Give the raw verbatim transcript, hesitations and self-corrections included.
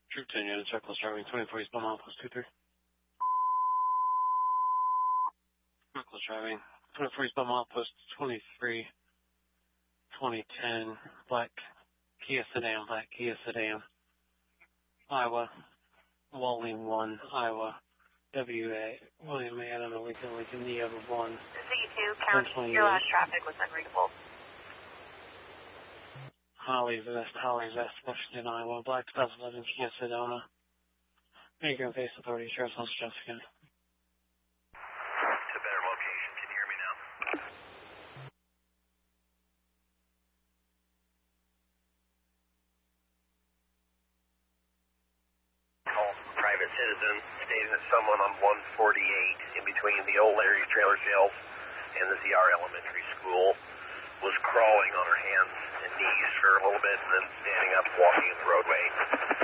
Troop ten unit, Circle driving twenty-four eastbound mile plus two three. Circle driving twenty-four eastbound mile post twenty-three, twenty ten, black Kia sedan, black Kia sedan, Iowa, Walling one, Iowa, W A, William A, I don't know, Lincoln, Lincoln, Neo one. C two, county, your last traffic was unreadable. Holly West, Holly West, Washington, Iowa, Black two thousand eleven Kia Sedona. Migrant Face Authority, Sheriff's Office, Johnson County. It's a better location. Can you hear me now? Call from a private citizen stating that someone on one forty-eight in between the old Larry Trailer Sales and the Z R Elementary School was crawling on her hands and knees for a little bit and then standing up, walking in the roadway.